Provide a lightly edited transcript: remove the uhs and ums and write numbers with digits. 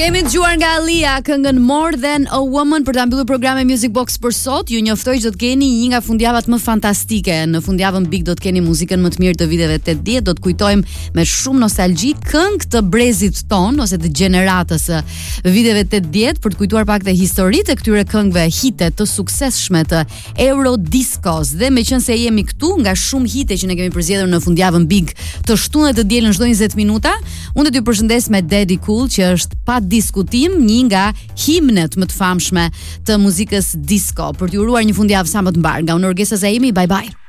Kemi dëgjuar nga Alia këngën More Than a Woman për ta mbyllur programin Music Box për sot. Ju njoftoj që do të keni një nga fundjavat më fantastike. Në fundjavën Big do të keni muzikën më të mirë të viteve 80, do të kujtojmë me shumë nostalgji këngë të brezit ton ose të gjeneratës së viteve 80 për të kujtuar pak të historitë e këtyre këngëve hite të suksesshme të Euro Discos. Dhe meqense jemi këtu nga shumë hite që ne kemi përzgjedhur në fundjavën Big të shtunën të dielën çdo 20 minuta, unë do t'ju përshëndes me Daddy Cool që është pa diskutim një nga himnet më të famshme të muzikës disco. Për t'ju uruar një fundjavë sa më të mbar nga unë Orgesa Zaimi, bye bye.